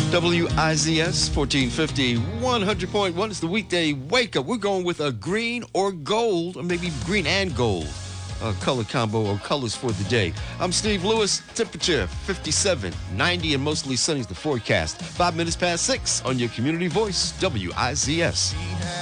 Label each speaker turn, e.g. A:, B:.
A: WIZS 1450, 100.1 is the weekday wake up. We're going with a green or gold, or maybe green and gold color combo or colors for the day. I'm Steve Lewis. Temperature 57, 90, and mostly sunny is the forecast. 5 minutes past 6 on your community voice, WIZS.